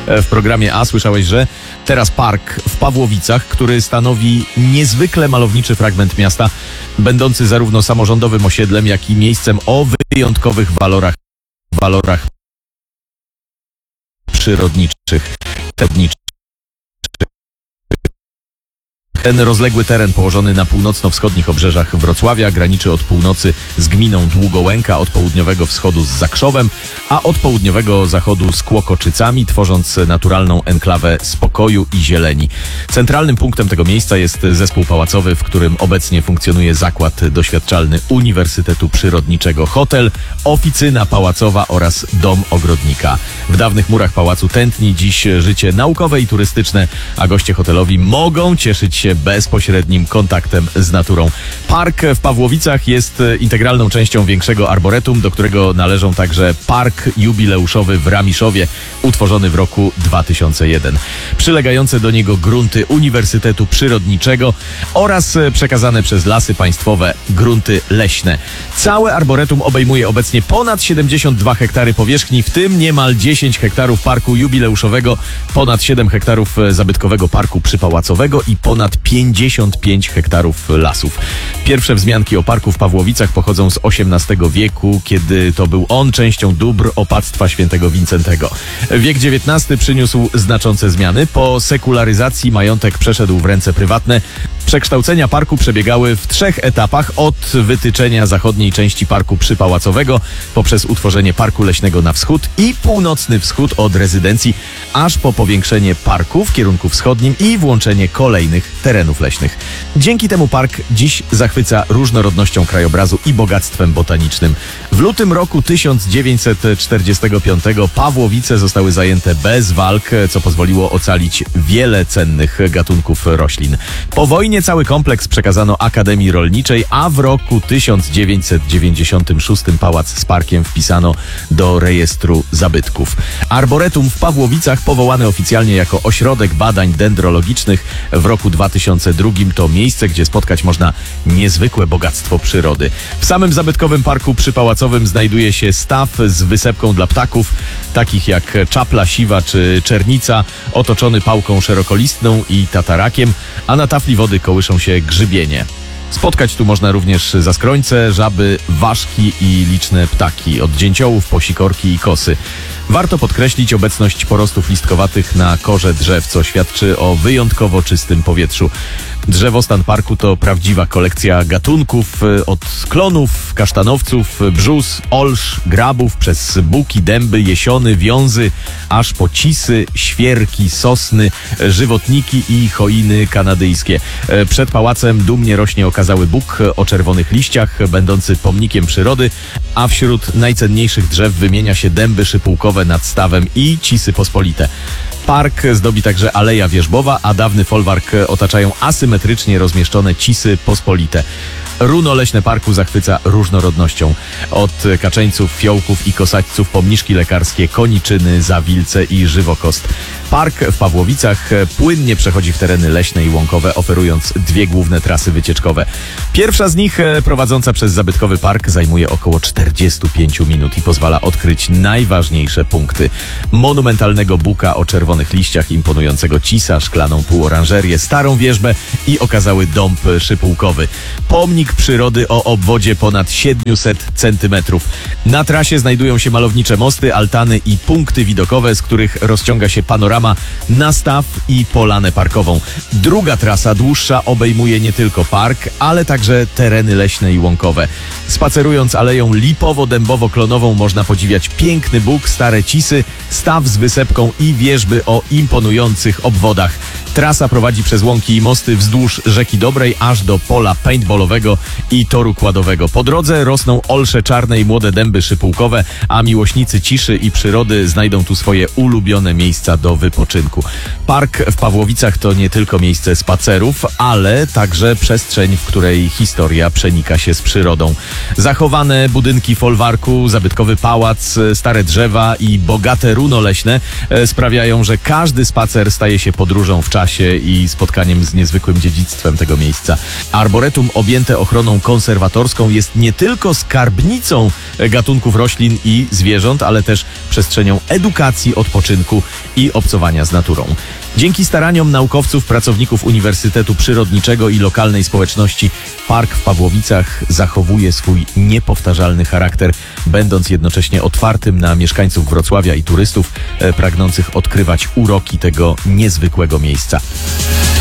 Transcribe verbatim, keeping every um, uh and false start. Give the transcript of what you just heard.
w programie A słyszałeś, że teraz park w Pawłowicach, który stanowi niezwykle malowniczy fragment miasta, będący zarówno samorządowym osiedlem, jak i miejscem o wyjątkowych walorach, walorach przyrodniczych. Ten rozległy teren położony na północno-wschodnich obrzeżach Wrocławia graniczy od północy z gminą Długołęka, od południowego wschodu z Zakrzowem, a od południowego zachodu z Kłokoczycami, tworząc naturalną enklawę spokoju i zieleni. Centralnym punktem tego miejsca jest zespół pałacowy, w którym obecnie funkcjonuje zakład doświadczalny Uniwersytetu Przyrodniczego, hotel, oficyna pałacowa oraz dom ogrodnika. W dawnych murach pałacu tętni dziś życie naukowe i turystyczne, a goście hotelowi mogą cieszyć się bezpośrednim kontaktem z naturą. Park w Pawłowicach jest integralną częścią większego arboretum, do którego należą także park jubileuszowy w Ramiszowie, utworzony w roku dwa tysiące pierwszym. Przylegające do niego grunty Uniwersytetu Przyrodniczego oraz przekazane przez Lasy Państwowe grunty leśne. Całe arboretum obejmuje obecnie ponad siedemdziesiąt dwa hektary powierzchni, w tym niemal dziesięć hektarów parku jubileuszowego, ponad siedem hektarów zabytkowego parku przypałacowego i ponad pięćdziesiąt pięć hektarów lasów. Pierwsze wzmianki o parku w Pawłowicach pochodzą z osiemnastego wieku, kiedy to był on częścią dóbr opactwa świętego Wincentego. Wiek dziewiętnasty przyniósł znaczące zmiany. Po sekularyzacji majątek przeszedł w ręce prywatne. Przekształcenia parku przebiegały w trzech etapach: od wytyczenia zachodniej części parku przypałacowego poprzez utworzenie parku leśnego na wschód i północny wschód od rezydencji, aż po powiększenie parku w kierunku wschodnim i włączenie kolejnych terenów leśnych. Dzięki temu park dziś zachwyca różnorodnością krajobrazu i bogactwem botanicznym. W lutym roku tysiąc dziewięćset czterdziestego piątego Pawłowice zostały zajęte bez walk, co pozwoliło ocalić wiele cennych gatunków roślin. Po wojnie cały kompleks przekazano Akademii Rolniczej, a w roku tysiąc dziewięćset dziewięćdziesiątym szóstym pałac z parkiem wpisano do rejestru zabytków. Arboretum w Pawłowicach, powołane oficjalnie jako ośrodek badań dendrologicznych w roku dwa tysiące drugim, to miejsce, gdzie spotkać można niezwykłe bogactwo przyrody. W samym zabytkowym parku przypałacowym znajduje się staw z wysepką dla ptaków, takich jak czapla siwa czy czernica, otoczony pałką szerokolistną i tatarakiem, a na tafli wody kołyszą się grzybienie. Spotkać tu można również zaskrońce, żaby, ważki i liczne ptaki, od dzięciołów po sikorki i kosy. Warto podkreślić obecność porostów listkowatych na korze drzew, co świadczy o wyjątkowo czystym powietrzu. Drzewostan parku to prawdziwa kolekcja gatunków, od klonów, kasztanowców, brzus, olsz, grabów, przez buki, dęby, jesiony, wiązy, aż po cisy, świerki, sosny, żywotniki i choiny kanadyjskie. Przed pałacem dumnie rośnie okazały buk o czerwonych liściach, będący pomnikiem przyrody, a wśród najcenniejszych drzew wymienia się dęby szypułkowe nad stawem i cisy pospolite. Park zdobi także Aleja Wierzbowa, a dawny folwark otaczają asymetrycznie rozmieszczone cisy pospolite. Runo leśne parku zachwyca różnorodnością. Od kaczeńców, fiołków i kosaćców po mniszki lekarskie, koniczyny, zawilce i żywokost. Park w Pawłowicach płynnie przechodzi w tereny leśne i łąkowe, oferując dwie główne trasy wycieczkowe. Pierwsza z nich, prowadząca przez zabytkowy park, zajmuje około czterdzieści pięć minut i pozwala odkryć najważniejsze punkty: monumentalnego buka o czerwonych liściach, imponującego cisa, szklaną półoranżerię, starą wierzbę i okazały dąb szypułkowy. Pomnik przyrody o obwodzie ponad siedemset centymetrów. Na trasie znajdują się malownicze mosty, altany i punkty widokowe, z których rozciąga się panorama na staw i polanę parkową. Druga trasa, dłuższa, obejmuje nie tylko park, ale także tereny leśne i łąkowe. Spacerując aleją lipowo-dębowo-klonową można podziwiać piękny buk, stare cisy, staw z wysepką i wierzby o imponujących obwodach. Trasa prowadzi przez łąki i mosty wzdłuż rzeki Dobrej aż do pola paintballowego i toru kładowego. Po drodze rosną olsze czarne i młode dęby szypułkowe, a miłośnicy ciszy i przyrody znajdą tu swoje ulubione miejsca do wypoczynku. Park w Pawłowicach to nie tylko miejsce spacerów, ale także przestrzeń, w której historia przenika się z przyrodą. Zachowane budynki folwarku, zabytkowy pałac, stare drzewa i bogate runo leśne sprawiają, że każdy spacer staje się podróżą w czasie i spotkaniem z niezwykłym dziedzictwem tego miejsca. Arboretum objęte ochroną konserwatorską jest nie tylko skarbnicą gatunków roślin i zwierząt, ale też przestrzenią edukacji, odpoczynku i obcowania z naturą. Dzięki staraniom naukowców, pracowników Uniwersytetu Przyrodniczego i lokalnej społeczności park w Pawłowicach zachowuje swój niepowtarzalny charakter, będąc jednocześnie otwartym na mieszkańców Wrocławia i turystów e, pragnących odkrywać uroki tego niezwykłego miejsca.